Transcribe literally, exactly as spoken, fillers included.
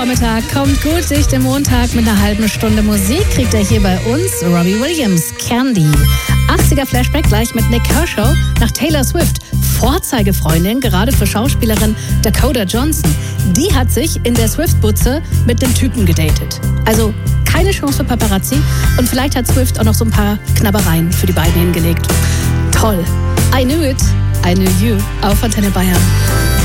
Vormittag kommt gut durch den Montag mit einer halben Stunde Musik. Kriegt er hier bei uns Robbie Williams, Candy. achtziger Flashback gleich mit Nick Kershaw nach Taylor Swift. Vorzeigefreundin, gerade für Schauspielerin Dakota Johnson. Die hat sich in der Swift-Butze mit einem Typen gedatet. Also keine Chance für Paparazzi. Und vielleicht hat Swift auch noch so ein paar Knabbereien für die beiden hingelegt. Toll. I knew it. I knew you. Auf Antenne Bayern.